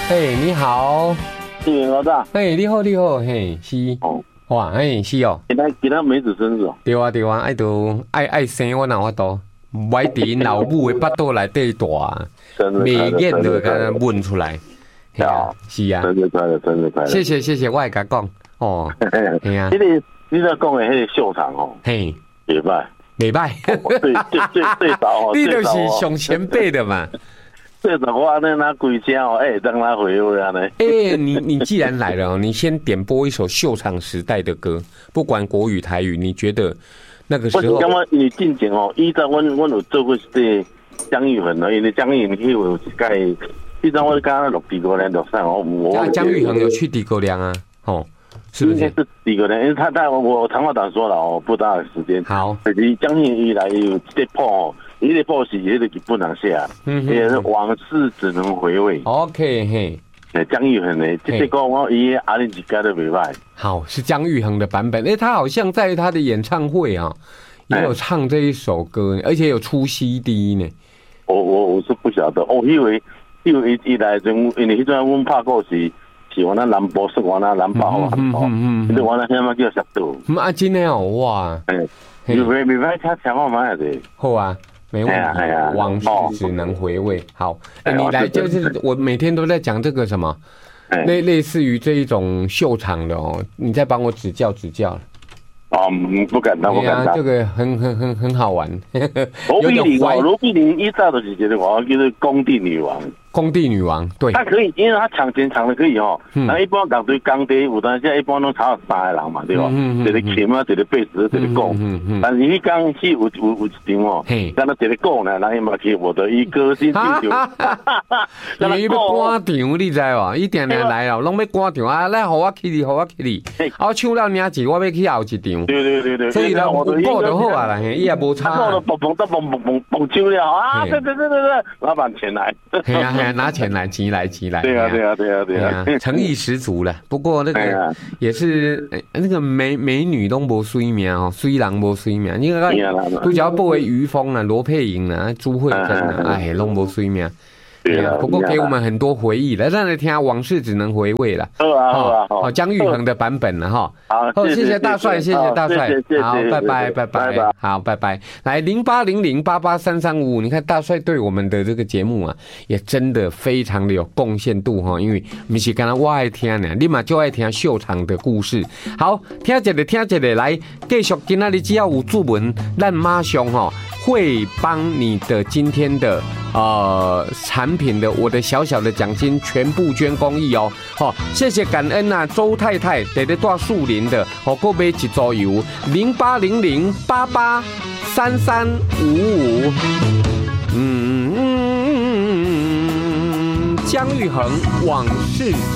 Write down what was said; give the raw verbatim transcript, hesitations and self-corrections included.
嘿，你好。 是老大。 嘿，你好，你好，嘿，是。哦。哇，嘿，是哦。 今仔今仔妹子生日哦。 对啊，对啊，爱都爱爱生我哪法度？歪伫因老母的腹肚内底大，未演就甲他问出来。是啊，是啊。 生日快乐，生日快乐。 谢谢谢谢，我会甲讲。哦， 嘿啊。你你你在讲的迄个秀场哦。 嘿， 袂歹。 袂歹。 最最最最少哦。 你就是上前辈的嘛。 最少我安尼拿几声哦，哎，当他回味安尼。 哎，你你既然来了，你先点播一首秀场时代的歌，不管国语台语，你觉得那个时候？ 我感觉因为进前哦，以前阮阮有做过这姜育恒哦，因为姜育恒去有一届，以前我刚刚录地沟梁录上哦，我姜育恒有去地沟梁啊，哦，是不是？ 应该是地沟梁，因为他他我长话短说了哦，不大的时间。 好， 可是姜育恒以来有这破哦。伊个报是迄个日本人写啊，也是往事只能回味。 OK， 嘿， 姜育恒的，这这歌我伊阿玲一家都袂歹。 好，是姜育恒的版本，哎，他好像在他的演唱会啊，也有唱这一首歌，而且有出 C D 呢。 我我我是不晓得，我以为以为伊来阵，因为迄阵阮拍过是是往那南部，是往那南部啊，嗯嗯嗯，是往那什么叫啥度？ 嗯啊，真的哦，哇， 哎，袂袂歹，他听我买的。 好啊。没问题，往事只能回味。好，欸、你来就是我每天都在讲这个什么，类类似于这一种秀场的哦，你再帮我指教指教了。 哦，不敢当，不敢当。 这个很很很很好玩。 罗碧玲哦，罗碧玲一早就是觉得我叫做工地女王。 工地女王，对， 他可以，因为他抢钱抢的可以哦。那、嗯、一般港队工地有当现在一般都炒到三个人嘛，对吧？嗯嗯。一个琴啊，一个贝斯，一个鼓。嗯嗯。但是你刚去有有有一场哦，刚才一个鼓呢，然后嘛去我的一歌星进球。哈哈哈哈因为要赶场，你知无？伊定定来哦，拢要赶场啊！来，互我去哩，互我去哩。啊，我唱了名字，我要去后一场。 对对对对。 所以呢，我鼓就好啊啦，伊也无差。 鼓就嘣嘣嘣嘣嘣嘣唱了啊！对对对对对，老板钱来。 嘿呀嘿呀，拿钱来，钱来，钱来。 对啊对啊对啊对啊， 诚意十足了。不过那个也是那个美美女都无水命哦，水人无水命。你看，拄只报的于峰啊、罗佩莹啊、朱慧珍啊，哎，拢无水命。对啊，不过给我们很多回忆了，让人听往事只能回味了。 好啊好啊好，姜育恒的版本了哈。 好， 谢谢大帅，谢谢大帅。好，拜拜拜拜，好拜拜。来零八零零八八三三五五，你看大帅对我们的这个节目啊，也真的非常的有贡献度哈，因为不是刚刚我爱听呢，你嘛就爱听秀场的故事。好，听一个听一个，来继续今仔日只要有注文，咱马上哈会帮你的今天的呃产品的我的小小的奖金全部捐公益哦。好、哦，谢谢感恩啊，周太太在在大树林的，好、哦，够买一组油零八零零八八三三五五。嗯嗯嗯，姜育恒往事。